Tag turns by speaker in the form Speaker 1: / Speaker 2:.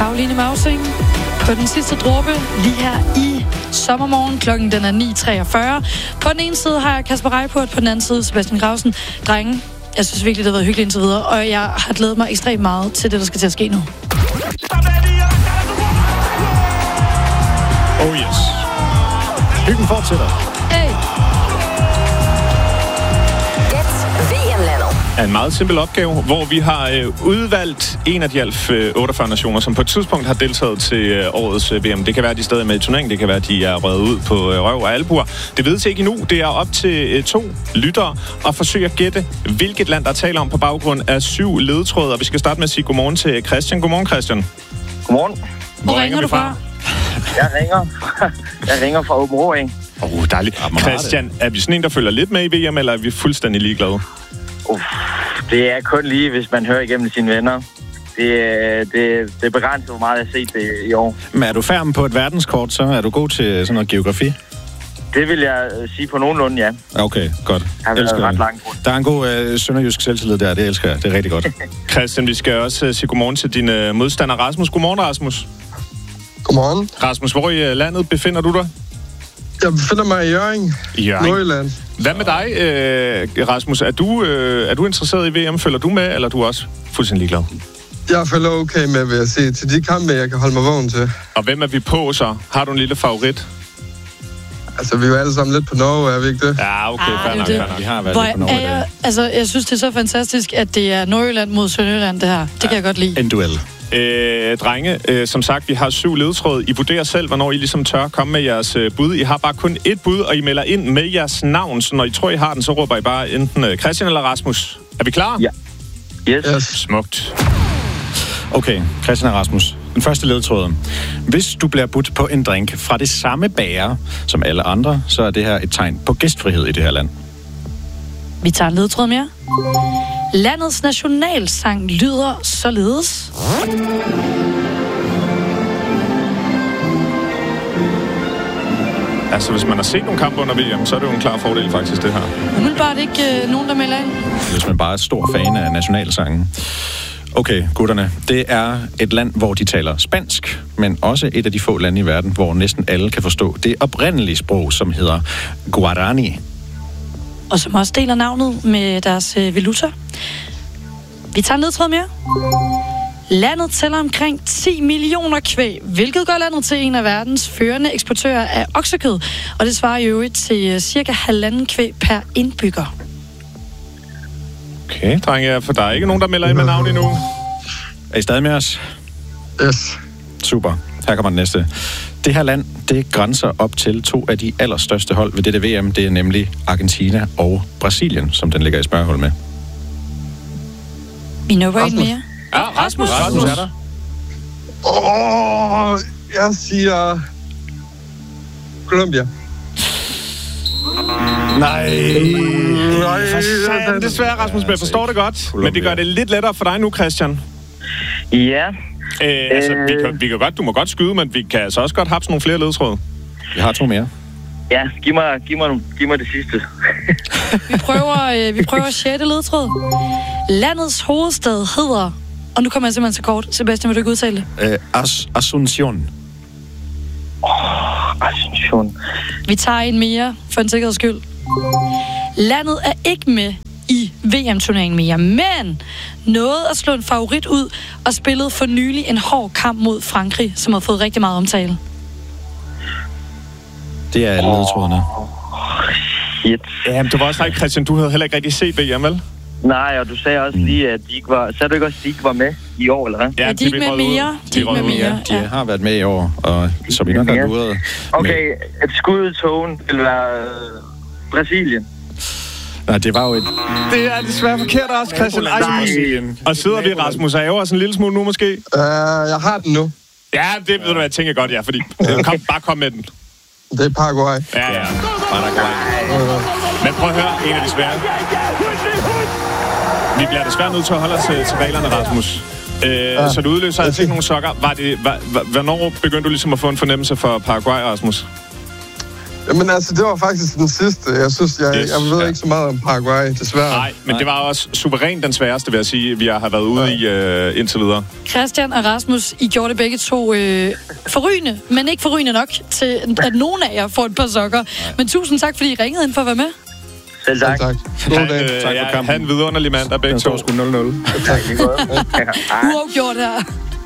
Speaker 1: Caroline Mausing på den sidste dråbe lige her i sommermorgen. Klokken den er 9.43. På den ene side har jeg Kasper Reippurt, på den anden side Sebastian Grausen. Drenge, jeg synes virkelig, det har været hyggeligt indtil videre, og jeg har glædet mig ekstremt meget til det, der skal til at ske nu.
Speaker 2: Oh yes. Hyggen fortsætter. Er en meget simpel opgave, hvor vi har udvalgt en af de 48 nationer, som på et tidspunkt har deltaget til årets VM. Det kan være, de stadig er med i turneringen, det kan være, de er røget ud på røv og albuer. Det ved ikke endnu. Det er op til 2 lyttere at forsøge at gætte, hvilket land der taler om på baggrund af 7 ledetråde. Og vi skal starte med at sige godmorgen til Christian. Godmorgen, Christian.
Speaker 3: Godmorgen.
Speaker 1: Hvor ringer du fra?
Speaker 3: Jeg ringer fra Åben Rå, ikke?
Speaker 2: Dejligt. Christian, er vi sådan en, der følger lidt med i VM, eller er vi fuldstændig ligeglade?
Speaker 3: Det er kun lige, hvis man hører igennem sine venner. Det er begrænset, hvor meget jeg har set det i år.
Speaker 2: Men er du færdig på et verdenskort, så er du god til sådan noget geografi?
Speaker 3: Det vil jeg sige på nogenlunde, ja.
Speaker 2: Okay, godt.
Speaker 3: Har været ret langt rundt.
Speaker 2: Der er en god sønderjysk selvtillid der, det elsker jeg. Det er rigtig godt. Christian, vi skal også sige godmorgen til din modstander Rasmus. Godmorgen, Rasmus.
Speaker 4: Godmorgen.
Speaker 2: Rasmus, hvor i landet befinder du dig?
Speaker 4: Jeg befinder mig i Hjørring. Nordjylland.
Speaker 2: Hvad med dig, Rasmus? Er du interesseret i VM? Følger du med, eller er du også fuldstændig ligeglad?
Speaker 4: Jeg følger okay med, vil jeg sige, til de kampe, jeg kan holde mig vågen til.
Speaker 2: Og hvem er vi på så? Har du en lille favorit?
Speaker 4: Altså, vi er jo alle sammen lidt på Norge, er vi ikke det?
Speaker 2: Ja, okay, fair nok. Vi har været lidt på Norge i dag.
Speaker 1: Jeg synes, det er så fantastisk, at det er Nordjylland mod Sønderjylland, det her. Det kan jeg godt lide.
Speaker 2: En duel. Drenge, som sagt, vi har 7 ledetråde. I vurderer selv, hvornår I ligesom tør komme med jeres bud. I har bare kun ét bud, og I melder ind med jeres navn. Så når I tror, I har den, så råber I bare enten Christian eller Rasmus. Er vi klar?
Speaker 3: Ja.
Speaker 4: Yes.
Speaker 2: Smukt. Okay, Christian og Rasmus. Den første ledetråd. Hvis du bliver budt på en drink fra det samme bager som alle andre, så er det her et tegn på gæstfrihed i det her land.
Speaker 1: Vi tager en ledetråd mere. Landets nationalsang lyder således.
Speaker 2: Altså, hvis man har set nogle kampe under VM, så er det jo en klar fordel faktisk, det her.
Speaker 1: Umiddelbart ikke nogen, der melder ind.
Speaker 2: Hvis man bare er stor fan af nationalsangen. Okay, gutterne. Det er et land, hvor de taler spansk, men også et af de få lande i verden, hvor næsten alle kan forstå det oprindelige sprog, som hedder Guarani.
Speaker 1: Og som også deler navnet med deres valuta. Vi tager en ledtråd mere. Landet tæller omkring 10 millioner kvæg, hvilket gør landet til en af verdens førende eksportører af oksekød. Og det svarer i øvrigt til cirka 1,5 kvæg per indbygger.
Speaker 2: Okay, drenge, for der er ikke nogen, der melder ind med navn endnu. Er I stadig med os?
Speaker 4: Yes.
Speaker 2: Super. Her kommer den næste. Det her land, det grænser op til 2 af de allerstørste hold ved dette VM. Det er nemlig Argentina og Brasilien, som den ligger i spørgehul med.
Speaker 1: Vi når ikke mere.
Speaker 2: Ja, Rasmus er der.
Speaker 4: Jeg siger Colombia.
Speaker 2: Nej. Desværre, Rasmus, jeg forstår det godt. Men det gør det lidt lettere for dig nu, Christian.
Speaker 3: Ja.
Speaker 2: Vi kan godt, du må godt skyde, men vi kan altså også godt have nogle flere ledetråde. Vi har 2 mere.
Speaker 3: Ja, giv mig det sidste.
Speaker 1: Vi prøver 6. ledetråd. Landets hovedstad hedder... Og nu kommer jeg simpelthen så kort. Sebastian, vil du ikke udtale det?
Speaker 2: Asunción.
Speaker 3: Asunción.
Speaker 1: Vi tager en mere, for en sikkerheds skyld. Landet er ikke med i VM-turneringen mere, men nåede at slå en favorit ud og spillede for nylig en hård kamp mod Frankrig, som har fået rigtig meget omtale.
Speaker 2: Det er alle ledetrådene.
Speaker 3: Shit.
Speaker 2: Jamen, det var også ikke, Christian, du havde heller ikke rigtig set VM, vel?
Speaker 3: Nej, og du sagde også lige, at de ikke var... Sagde du ikke også, at de ikke var med i år, eller hvad?
Speaker 1: Ja, de er ikke med mere.
Speaker 2: De har været med i år, og så vi nok har luret.
Speaker 3: Okay, et skud i togen vil være Brasilien.
Speaker 2: Nej, det var jo et... Det er desværre forkert også, Christian. Brasilien. Og sidder vi, Rasmus, og ærger os en lille smule nu, måske?
Speaker 4: Jeg har den nu.
Speaker 2: Ja, det ved du, hvad jeg tænker godt, ja, fordi... Kom med den.
Speaker 4: Det er Paraguay.
Speaker 2: Ja. Paraguay. Men prøv at høre, en af de svære. Vi bliver desværre nødt til at holde os til reglerne, Rasmus. Så du udløser altså ikke nogen sokker. Hvornår begyndte du ligesom at få en fornemmelse for Paraguay, Rasmus?
Speaker 4: Jamen altså, det var faktisk den sidste. Jeg synes, jeg ved ikke så meget om Paraguay, desværre.
Speaker 2: Nej, men det var også suverænt den sværeste, vil jeg sige, vi har været ude i indtil videre.
Speaker 1: Christian og Rasmus, I gjorde det begge to forrygende, men ikke forrygende nok til, at nogen af jer får et par sokker. Men tusind tak, fordi I ringede ind for at være med.
Speaker 3: Selv tak.
Speaker 4: Tak. God dag.
Speaker 2: Tak for kampen. Han vidunderlig mand, der begge to.
Speaker 5: Den står sgu 0-0.
Speaker 3: Tak, det er godt.
Speaker 1: Uafgjort her.